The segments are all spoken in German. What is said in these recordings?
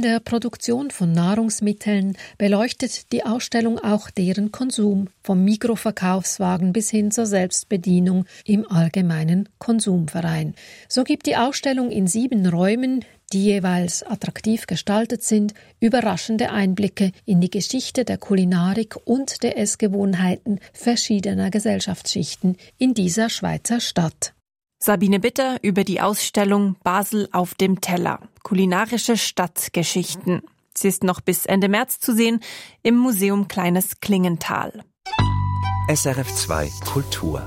Neben der Produktion von Nahrungsmitteln beleuchtet die Ausstellung auch deren Konsum, vom Mikroverkaufswagen bis hin zur Selbstbedienung im allgemeinen Konsumverein. So gibt die Ausstellung in 7 Räumen, die jeweils attraktiv gestaltet sind, überraschende Einblicke in die Geschichte der Kulinarik und der Essgewohnheiten verschiedener Gesellschaftsschichten in dieser Schweizer Stadt. Sabine Bitter über die Ausstellung Basel auf dem Teller. Kulinarische Stadtgeschichten. Sie ist noch bis Ende März zu sehen im Museum Kleines Klingenthal. SRF 2 Kultur.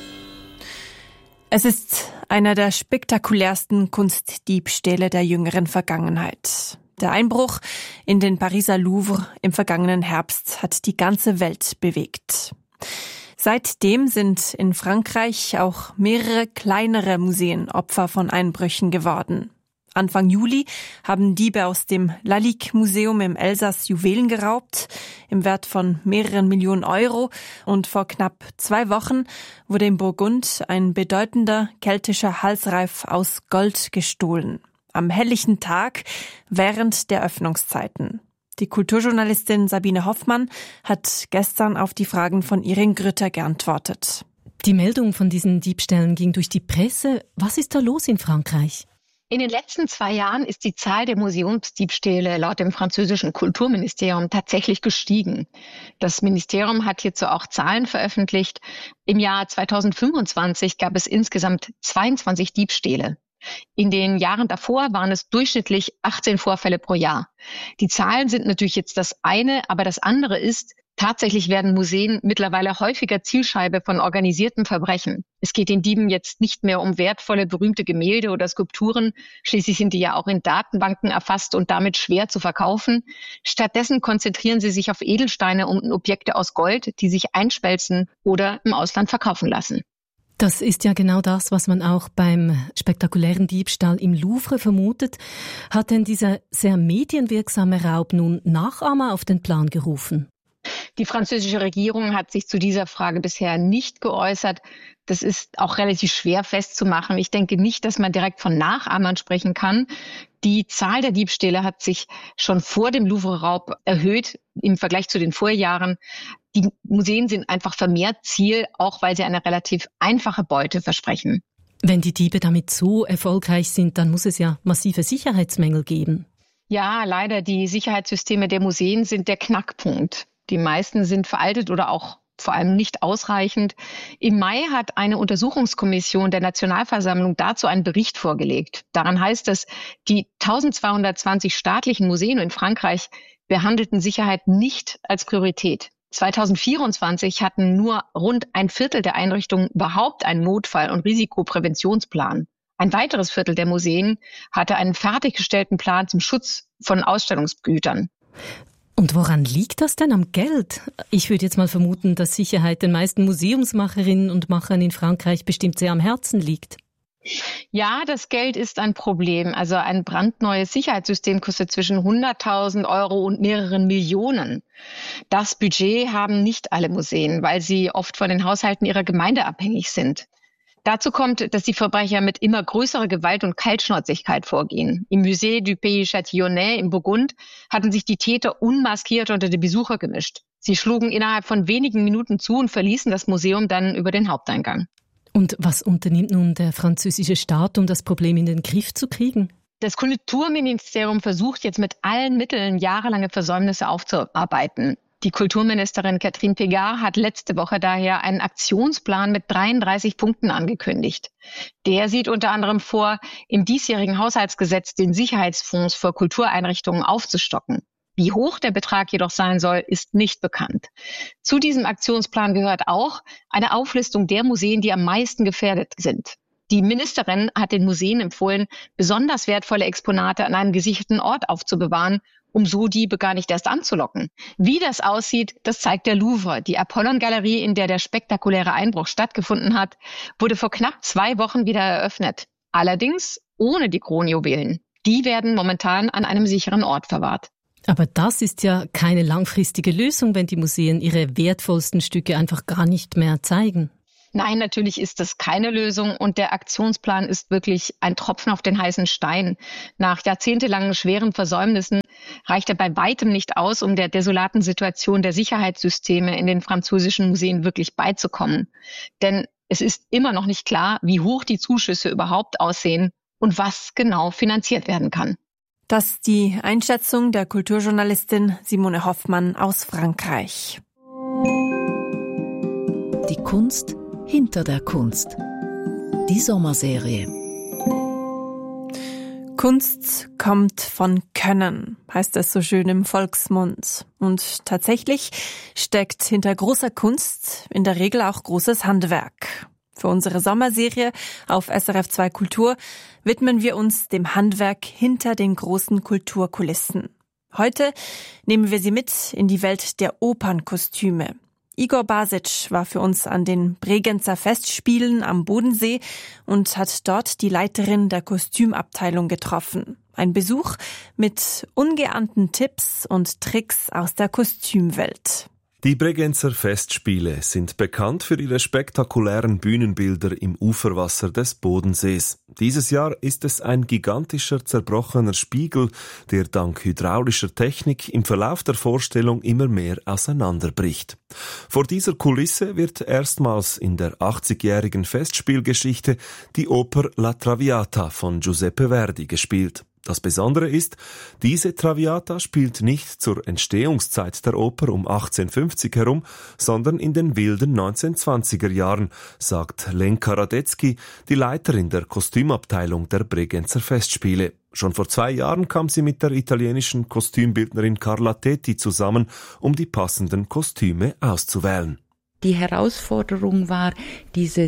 Es ist einer der spektakulärsten Kunstdiebstähle der jüngeren Vergangenheit. Der Einbruch in den Pariser Louvre im vergangenen Herbst hat die ganze Welt bewegt. Seitdem sind in Frankreich auch mehrere kleinere Museen Opfer von Einbrüchen geworden. Anfang Juli haben Diebe aus dem Lalique-Museum im Elsass Juwelen geraubt, im Wert von mehreren Millionen Euro. Und vor knapp 2 Wochen wurde in Burgund ein bedeutender keltischer Halsreif aus Gold gestohlen. Am helllichten Tag während der Öffnungszeiten. Die Kulturjournalistin Sabine Hoffmann hat gestern auf die Fragen von Irene Grütter geantwortet. Die Meldung von diesen Diebstählen ging durch die Presse. Was ist da los in Frankreich? In den letzten 2 Jahren ist die Zahl der Museumsdiebstähle laut dem französischen Kulturministerium tatsächlich gestiegen. Das Ministerium hat hierzu auch Zahlen veröffentlicht. Im Jahr 2025 gab es insgesamt 22 Diebstähle. In den Jahren davor waren es durchschnittlich 18 Vorfälle pro Jahr. Die Zahlen sind natürlich jetzt das eine, aber das andere ist, tatsächlich werden Museen mittlerweile häufiger Zielscheibe von organisiertem Verbrechen. Es geht den Dieben jetzt nicht mehr um wertvolle, berühmte Gemälde oder Skulpturen. Schließlich sind die ja auch in Datenbanken erfasst und damit schwer zu verkaufen. Stattdessen konzentrieren sie sich auf Edelsteine und Objekte aus Gold, die sich einschmelzen oder im Ausland verkaufen lassen. Das ist ja genau das, was man auch beim spektakulären Diebstahl im Louvre vermutet. Hat denn dieser sehr medienwirksame Raub nun Nachahmer auf den Plan gerufen? Die französische Regierung hat sich zu dieser Frage bisher nicht geäußert. Das ist auch relativ schwer festzumachen. Ich denke nicht, dass man direkt von Nachahmern sprechen kann. Die Zahl der Diebstähle hat sich schon vor dem Louvre-Raub erhöht im Vergleich zu den Vorjahren. Die Museen sind einfach vermehrt Ziel, auch weil sie eine relativ einfache Beute versprechen. Wenn die Diebe damit so erfolgreich sind, dann muss es ja massive Sicherheitsmängel geben. Ja, leider, die Sicherheitssysteme der Museen sind der Knackpunkt. Die meisten sind veraltet oder auch vor allem nicht ausreichend. Im Mai hat eine Untersuchungskommission der Nationalversammlung dazu einen Bericht vorgelegt. Daran heißt es, die 1220 staatlichen Museen in Frankreich behandelten Sicherheit nicht als Priorität. 2024 hatten nur rund 1/4 der Einrichtungen überhaupt einen Notfall- und Risikopräventionsplan. Ein weiteres Viertel der Museen hatte einen fertiggestellten Plan zum Schutz von Ausstellungsgütern. Und woran liegt das denn am Geld? Ich würde jetzt mal vermuten, dass Sicherheit den meisten Museumsmacherinnen und Machern in Frankreich bestimmt sehr am Herzen liegt. Ja, das Geld ist ein Problem. Also ein brandneues Sicherheitssystem kostet zwischen 100.000 Euro und mehreren Millionen. Das Budget haben nicht alle Museen, weil sie oft von den Haushalten ihrer Gemeinde abhängig sind. Dazu kommt, dass die Verbrecher mit immer größerer Gewalt und Kaltschnäuzigkeit vorgehen. Im Musée du Pays Châtillonnais in Burgund hatten sich die Täter unmaskiert unter die Besucher gemischt. Sie schlugen innerhalb von wenigen Minuten zu und verließen das Museum dann über den Haupteingang. Und was unternimmt nun der französische Staat, um das Problem in den Griff zu kriegen? Das Kulturministerium versucht jetzt mit allen Mitteln, jahrelange Versäumnisse aufzuarbeiten. Die Kulturministerin Catherine Pégard hat letzte Woche daher einen Aktionsplan mit 33 Punkten angekündigt. Der sieht unter anderem vor, im diesjährigen Haushaltsgesetz den Sicherheitsfonds für Kultureinrichtungen aufzustocken. Wie hoch der Betrag jedoch sein soll, ist nicht bekannt. Zu diesem Aktionsplan gehört auch eine Auflistung der Museen, die am meisten gefährdet sind. Die Ministerin hat den Museen empfohlen, besonders wertvolle Exponate an einem gesicherten Ort aufzubewahren, um so Diebe gar nicht erst anzulocken. Wie das aussieht, das zeigt der Louvre. Die Apollon-Galerie, in der der spektakuläre Einbruch stattgefunden hat, wurde vor knapp 2 Wochen wieder eröffnet. Allerdings ohne die Kronjuwelen. Die werden momentan an einem sicheren Ort verwahrt. Aber das ist ja keine langfristige Lösung, wenn die Museen ihre wertvollsten Stücke einfach gar nicht mehr zeigen. Nein, natürlich ist das keine Lösung und der Aktionsplan ist wirklich ein Tropfen auf den heißen Stein. Nach jahrzehntelangen schweren Versäumnissen reicht ja bei weitem nicht aus, um der desolaten Situation der Sicherheitssysteme in den französischen Museen wirklich beizukommen. Denn es ist immer noch nicht klar, wie hoch die Zuschüsse überhaupt aussehen und was genau finanziert werden kann. Das ist die Einschätzung der Kulturjournalistin Simone Hoffmann aus Frankreich. Die Kunst hinter der Kunst. Die Sommerserie. Kunst kommt von Können, heißt es so schön im Volksmund. Und tatsächlich steckt hinter großer Kunst in der Regel auch großes Handwerk. Für unsere Sommerserie auf SRF 2 Kultur widmen wir uns dem Handwerk hinter den großen Kulturkulissen. Heute nehmen wir Sie mit in die Welt der Opernkostüme. Igor Basic war für uns an den Bregenzer Festspielen am Bodensee und hat dort die Leiterin der Kostümabteilung getroffen. Ein Besuch mit ungeahnten Tipps und Tricks aus der Kostümwelt. Die Bregenzer Festspiele sind bekannt für ihre spektakulären Bühnenbilder im Uferwasser des Bodensees. Dieses Jahr ist es ein gigantischer zerbrochener Spiegel, der dank hydraulischer Technik im Verlauf der Vorstellung immer mehr auseinanderbricht. Vor dieser Kulisse wird erstmals in der 80-jährigen Festspielgeschichte die Oper La Traviata von Giuseppe Verdi gespielt. Das Besondere ist, diese Traviata spielt nicht zur Entstehungszeit der Oper um 1850 herum, sondern in den wilden 1920er Jahren, sagt Lenka Radetzky, die Leiterin der Kostümabteilung der Bregenzer Festspiele. Schon vor 2 Jahren kam sie mit der italienischen Kostümbildnerin Carla Tetti zusammen, um die passenden Kostüme auszuwählen. Die Herausforderung war, diese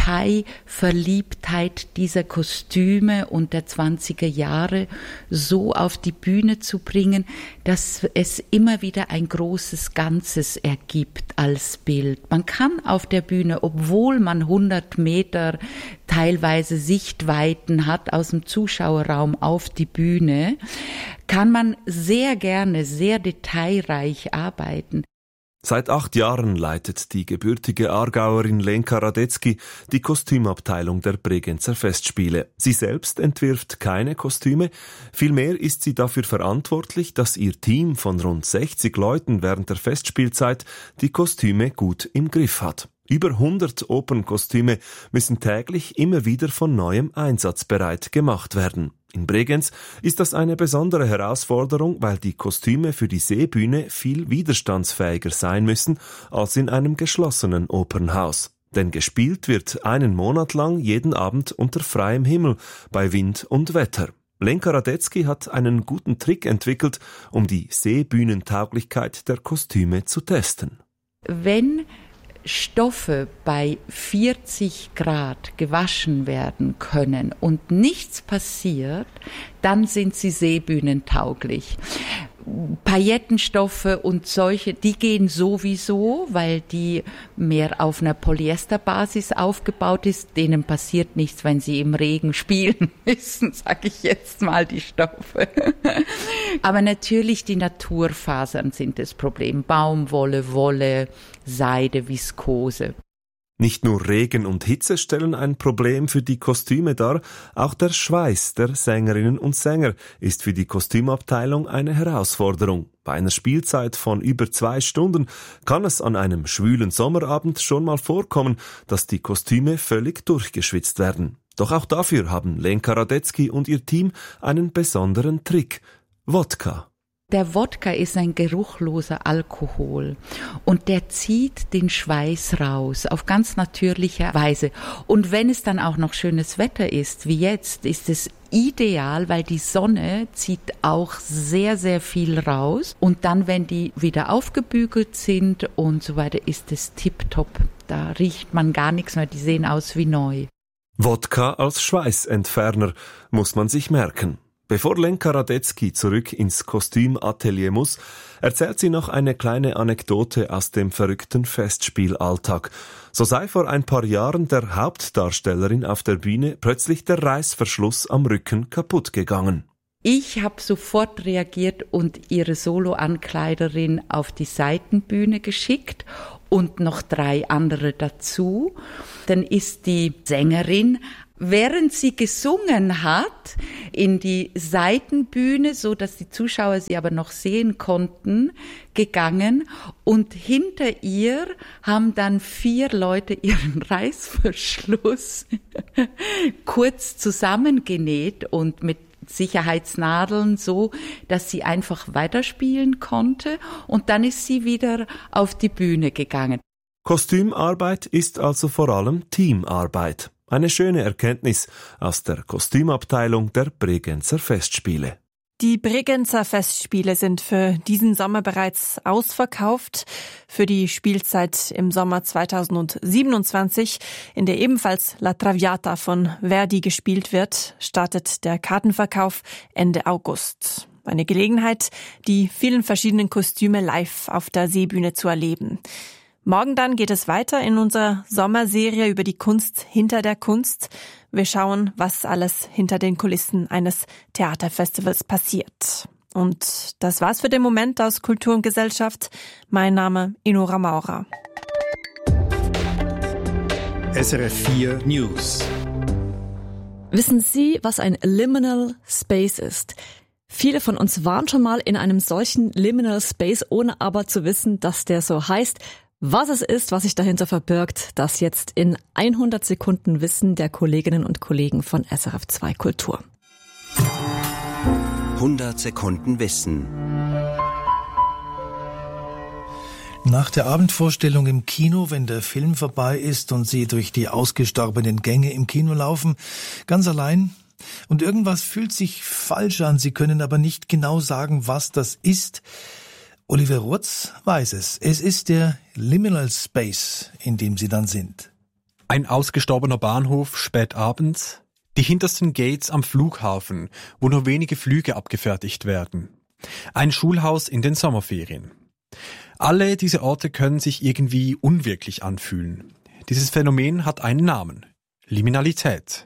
Detailverliebtheit dieser Kostüme und der 20er Jahre so auf die Bühne zu bringen, dass es immer wieder ein großes Ganzes ergibt als Bild. Man kann auf der Bühne, obwohl man 100 Meter teilweise Sichtweiten hat aus dem Zuschauerraum auf die Bühne, kann man sehr gerne, sehr detailreich arbeiten. Seit 8 Jahren leitet die gebürtige Aargauerin Lenka Radetzky die Kostümabteilung der Bregenzer Festspiele. Sie selbst entwirft keine Kostüme, vielmehr ist sie dafür verantwortlich, dass ihr Team von rund 60 Leuten während der Festspielzeit die Kostüme gut im Griff hat. Über 100 Opernkostüme müssen täglich immer wieder von neuem einsatzbereit gemacht werden. In Bregenz ist das eine besondere Herausforderung, weil die Kostüme für die Seebühne viel widerstandsfähiger sein müssen als in einem geschlossenen Opernhaus. Denn gespielt wird einen Monat lang jeden Abend unter freiem Himmel, bei Wind und Wetter. Lenka Radetzky hat einen guten Trick entwickelt, um die Seebühnentauglichkeit der Kostüme zu testen. Wenn Stoffe bei 40 Grad gewaschen werden können und nichts passiert, dann sind sie seebühnentauglich. Paillettenstoffe und solche, die gehen sowieso, weil die mehr auf einer Polyesterbasis aufgebaut ist. Denen passiert nichts, wenn sie im Regen spielen müssen, sage ich jetzt mal, die Stoffe. Aber natürlich die Naturfasern sind das Problem. Baumwolle, Wolle, Seide, Viskose. Nicht nur Regen und Hitze stellen ein Problem für die Kostüme dar, auch der Schweiß der Sängerinnen und Sänger ist für die Kostümabteilung eine Herausforderung. Bei einer Spielzeit von über 2 Stunden kann es an einem schwülen Sommerabend schon mal vorkommen, dass die Kostüme völlig durchgeschwitzt werden. Doch auch dafür haben Lenka Radetzky und ihr Team einen besonderen Trick: Wodka. Der Wodka ist ein geruchloser Alkohol und der zieht den Schweiß raus auf ganz natürliche Weise. Und wenn es dann auch noch schönes Wetter ist, wie jetzt, ist es ideal, weil die Sonne zieht auch sehr, sehr viel raus. Und dann, wenn die wieder aufgebügelt sind und so weiter, ist es tipptopp. Da riecht man gar nichts mehr, die sehen aus wie neu. Wodka als Schweißentferner muss man sich merken. Bevor Lenka Radetzky zurück ins Kostümatelier muss, erzählt sie noch eine kleine Anekdote aus dem verrückten Festspielalltag. So sei vor ein paar Jahren der Hauptdarstellerin auf der Bühne plötzlich der Reißverschluss am Rücken kaputt gegangen. Ich habe sofort reagiert und ihre Soloankleiderin auf die Seitenbühne geschickt und noch 3 andere dazu. Dann ist die Sängerin während sie gesungen hat, in die Seitenbühne, so dass die Zuschauer sie aber noch sehen konnten, gegangen. Und hinter ihr haben dann 4 Leute ihren Reißverschluss kurz zusammengenäht und mit Sicherheitsnadeln so, dass sie einfach weiterspielen konnte. Und dann ist sie wieder auf die Bühne gegangen. Kostümarbeit ist also vor allem Teamarbeit. Eine schöne Erkenntnis aus der Kostümabteilung der Bregenzer Festspiele. Die Bregenzer Festspiele sind für diesen Sommer bereits ausverkauft. Für die Spielzeit im Sommer 2027, in der ebenfalls La Traviata von Verdi gespielt wird, startet der Kartenverkauf Ende August. Eine Gelegenheit, die vielen verschiedenen Kostüme live auf der Seebühne zu erleben. Morgen dann geht es weiter in unserer Sommerserie über die Kunst hinter der Kunst. Wir schauen, was alles hinter den Kulissen eines Theaterfestivals passiert. Und das war's für den Moment aus Kultur und Gesellschaft. Mein Name Inora Maurer. SRF 4 News. Wissen Sie, was ein Liminal Space ist? Viele von uns waren schon mal in einem solchen Liminal Space, ohne aber zu wissen, dass der so heißt. Was es ist, was sich dahinter verbirgt, das jetzt in 100 Sekunden Wissen der Kolleginnen und Kollegen von SRF 2 Kultur. 100 Sekunden Wissen. Nach der Abendvorstellung im Kino, wenn der Film vorbei ist und Sie durch die ausgestorbenen Gänge im Kino laufen, ganz allein, und irgendwas fühlt sich falsch an, Sie können aber nicht genau sagen, was das ist. Oliver Rutz weiß es. Es ist der Liminal Space, in dem Sie dann sind. Ein ausgestorbener Bahnhof spät abends, die hintersten Gates am Flughafen, wo nur wenige Flüge abgefertigt werden. Ein Schulhaus in den Sommerferien. Alle diese Orte können sich irgendwie unwirklich anfühlen. Dieses Phänomen hat einen Namen: Liminalität.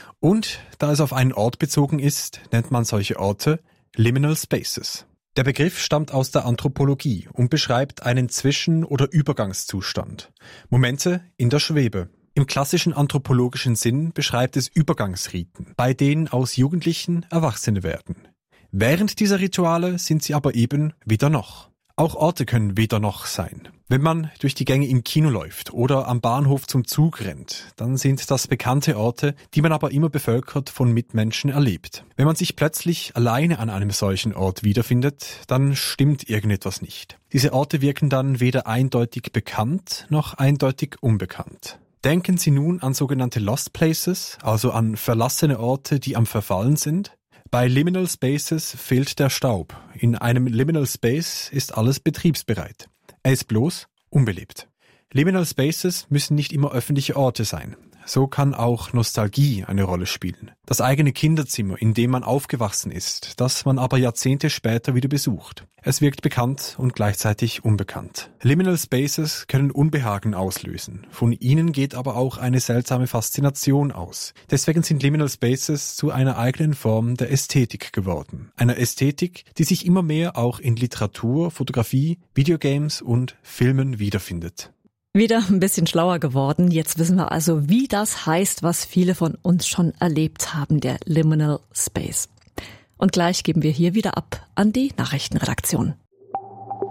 Und da es auf einen Ort bezogen ist, nennt man solche Orte Liminal Spaces. Der Begriff stammt aus der Anthropologie und beschreibt einen Zwischen- oder Übergangszustand. Momente in der Schwebe. Im klassischen anthropologischen Sinn beschreibt es Übergangsriten, bei denen aus Jugendlichen Erwachsene werden. Während dieser Rituale sind sie aber eben weder noch. Auch Orte können weder noch sein. Wenn man durch die Gänge im Kino läuft oder am Bahnhof zum Zug rennt, dann sind das bekannte Orte, die man aber immer bevölkert von Mitmenschen erlebt. Wenn man sich plötzlich alleine an einem solchen Ort wiederfindet, dann stimmt irgendetwas nicht. Diese Orte wirken dann weder eindeutig bekannt noch eindeutig unbekannt. Denken Sie nun an sogenannte Lost Places, also an verlassene Orte, die am Verfallen sind. Bei Liminal Spaces fehlt der Staub. In einem Liminal Space ist alles betriebsbereit. Er ist bloß unbelebt. Liminal Spaces müssen nicht immer öffentliche Orte sein. So kann auch Nostalgie eine Rolle spielen. Das eigene Kinderzimmer, in dem man aufgewachsen ist, das man aber Jahrzehnte später wieder besucht. Es wirkt bekannt und gleichzeitig unbekannt. Liminal Spaces können Unbehagen auslösen. Von ihnen geht aber auch eine seltsame Faszination aus. Deswegen sind Liminal Spaces zu einer eigenen Form der Ästhetik geworden. Einer Ästhetik, die sich immer mehr auch in Literatur, Fotografie, Videogames und Filmen wiederfindet. Wieder ein bisschen schlauer geworden. Jetzt wissen wir also, wie das heißt, was viele von uns schon erlebt haben, der Liminal Space. Und gleich geben wir hier wieder ab an die Nachrichtenredaktion.